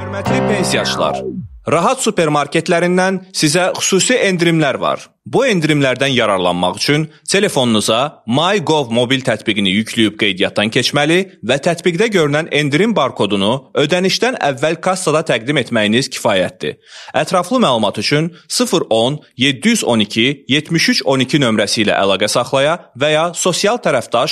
Hörmətli pensiyaçılar, Rahat supermarketlərindən sizə xüsusi endirimlər var. Bu endirimlərdən yararlanmaq üçün telefonunuza MyGov mobil tətbiqini yükləyib qeydiyyatdan keçməli və tətbiqdə görünən endirim barkodunu ödənişdən əvvəl kassada təqdim etməyiniz kifayətdir. Ətraflı məlumat üçün 010 712 73 12 nömrəsi ilə əlaqə saxlaya və ya sosial tərəfdaş